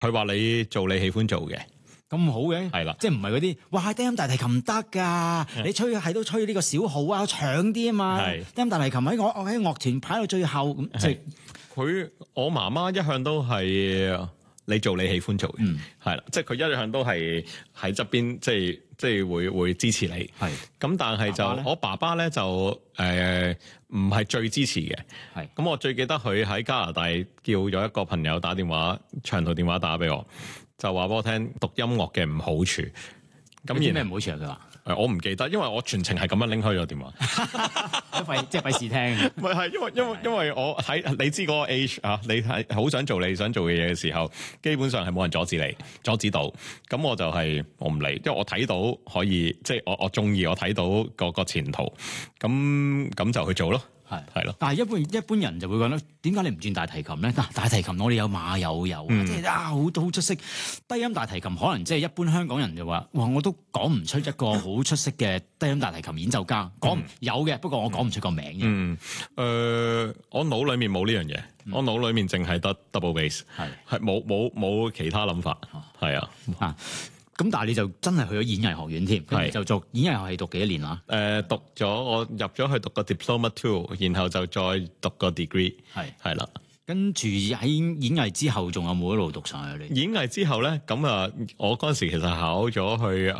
佢話你做你喜歡做嘅。 咁好嘅， 係啦， 即係唔係嗰啲哇低音大提琴唔得㗎，你吹係都吹呢個小號啊，長啲啊嘛。低音大提琴喺我喺樂團排到最後咁，即係我媽媽一向都係你做你喜歡做嘅，係啦，即係佢一向都係喺側邊，即係會支持你。係咁，但係就我爸爸咧就唔係最支持嘅。係咁，我最記得佢喺加拿大叫咗一個朋友打電話長途電話打俾我。就話俾我聽讀音樂嘅唔好處，咁有啲咩唔好處啊？佢話我唔記得，因為我全程係咁樣拎開咗電話， 即係費事聽。 唔係因為我喺你知嗰個 age 啊，你係好想做你想做嘅嘢嘅時候，基本上係冇人阻止你，阻止到。咁我就係我唔理，因為我睇到可以，即係我中意，我睇到個前途，咁就去做咯。係咯， 但係一般人就會覺得點解你唔轉大提琴咧？嗱，大提琴我哋有馬友，即係好出色。低音大提琴可能即係一般香港人就話，哇！我都講唔出一個好出色嘅低音大提琴演奏家。有嘅，不過我講唔出個名嘅。 我腦裡面冇呢樣嘢，我腦裡面淨係得 double bass， 係冇其他諗法，係啊。 咁但係你就真係去咗演藝學院添，跟住就做演藝學系讀幾多年啦？ 讀咗我入咗去讀個 Diploma 2，然後就再讀個 degree， 係啦。 跟住喺演藝之後，仲有冇一路讀上去？ 演藝之後咧，咁我嗰陣時其實考咗去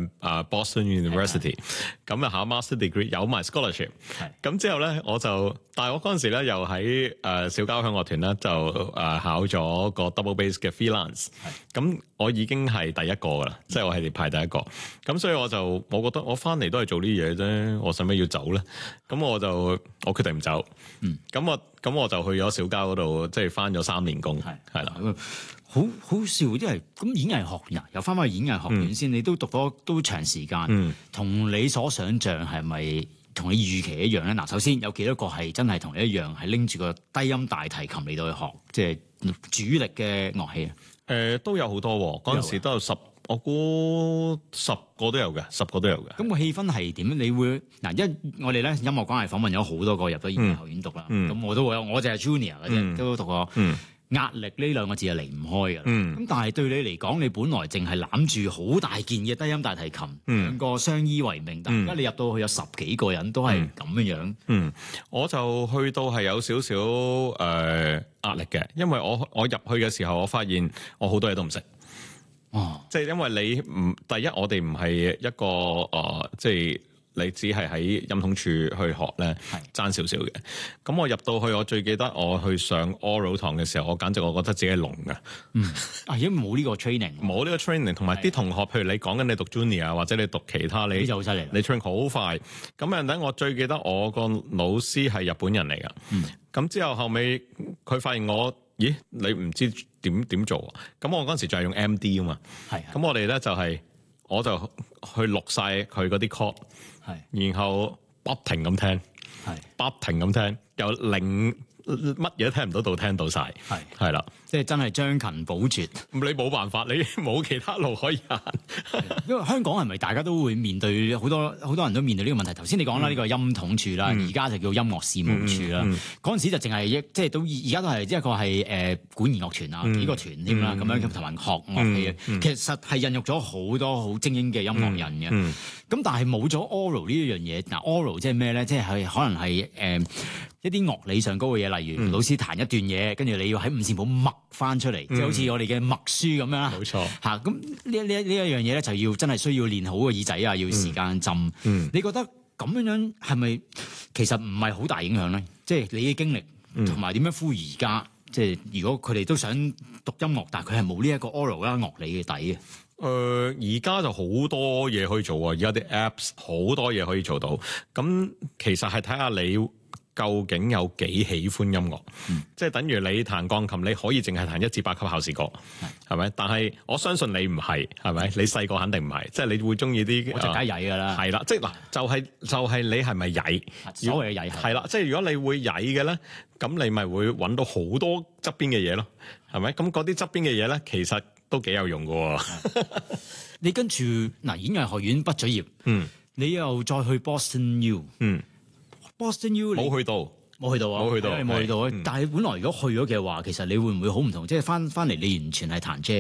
Boston University， 咁考 master degree 有埋 scholarship。咁之後咧，但係我嗰陣時咧又喺小交響樂團咧就考咗個 double bass 嘅 freelance。咁我已經係第一個㗎啦，即係我係排第一個。咁所以我覺得我翻嚟都係做呢嘢啫，我使乜要走咧？咁我決定唔走。咁我就去咗小交嗰度，即係翻咗3年工，係啦。 好笑，因為咁演藝學院又翻返去演藝學院先，你都讀咗都長時間，同你所想像係咪同你預期一樣咧？嗱，首先有幾多個係真係同你一樣，係拎住個低音大提琴嚟到去學，即係主力嘅樂器啊？ 都有好多喎，嗰陣時都有我估10個都有嘅，10個都有嘅。 咁個氣氛係點？你會嗱，我哋咧音樂關係訪問咗好多個入咗演藝學院讀啦。咁我就係 junior 嘅啫，都讀過。壓力呢2個字係離唔開嘅。咁但係對你嚟講，你本來淨係攬住好大件嘅低音大提琴，兩個相依為命。但係而家你入到去有10幾個人都係咁樣。 我就去到係有少少壓力嘅，因為我入去嘅時候，我發現我好多嘢都唔識。即係因為第一我哋唔係一個即係你只係喺音筒處去學咧，爭少少嘅。咁我入到去，我最記得我去上 oral 堂嘅時候，我簡直我覺得自己係聾嘅。 因為冇呢個 training， 冇呢個 training， 同埋啲同學，譬如你講緊你讀 junior 啊，或者你讀其他，你就好犀利， 你 train 好快。咁等我最記得我個老師係日本人嚟㗎。咁之後尾佢發現我。咦，你唔知點做啊？咁我嗰陣時就係用 MD 啊嘛。咁我哋咧我就去錄晒佢嗰啲 chord， 然後不停咁聽，不停咁聽，由零乜嘢都聽唔到聽到晒，係啦， 即係真係將勤補拙。 你冇辦法，你冇其他路可以行。 因為香港係咪大家都會面對好多人都面對呢個問題？頭先你講啦，呢個音統處啦，而家就叫音樂事務處啦。嗰陣時就淨係即係到而家都係一個係管弦樂團啊，幾個團添啦，咁樣同埋學樂器嘅。其實係孕育咗好多好精英嘅音樂人嘅。咁但係冇咗 oral 呢一樣嘢。嗱，oral 即係咩咧？即係可能係一啲樂理上高嘅嘢，例如老師彈一段嘢，跟住你要喺五線譜默翻出嚟，即係好似我哋嘅默書咁樣啦。冇錯，咁呢一樣嘢咧，就要真係需要練好個耳仔啊，要時間浸。你覺得咁樣係咪其實唔係好大影響咧？即係你嘅經歷同埋點樣呼籲而家，即係如果佢哋都想讀音樂，但係佢係冇呢一個 oral 啦樂理嘅底嘅。 而家就好多嘢可以做啊！而家啲 apps 好多嘢可以做到。咁其實係睇下你究竟有幾喜歡音樂。即係等於你彈鋼琴，你可以淨係彈1至8級考試歌，係咪？但係我相信你唔係，係咪？你細個肯定唔係，即係你會中意啲。 我就梗係曳㗎啦。係啦， 即係嗱，就係你係咪曳？ 所謂嘅曳係啦，即係如果你會曳嘅咧，咁你咪會揾到好多側邊嘅嘢咯，係咪？咁嗰啲側邊嘅嘢咧，其實都幾有用㗎。 你跟住嗱，演藝學院畢咗業，你又再去 Boston U，Boston U 冇去到， 冇去到啊， 冇去到係冇去到啊係。 但係本來如果去咗嘅話，其實你會唔會好唔同？即係翻嚟你完全係彈 jazz。